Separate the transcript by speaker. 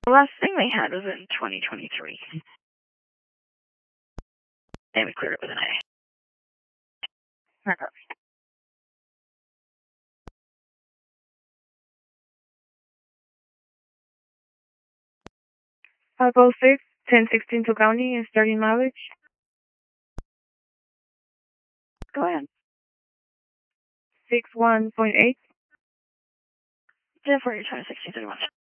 Speaker 1: The last thing they had was in 2023. And we cleared it with an A. Okay. 506, 1016 to County and starting mileage. Go ahead. 61.8. 1040, 2016, 31.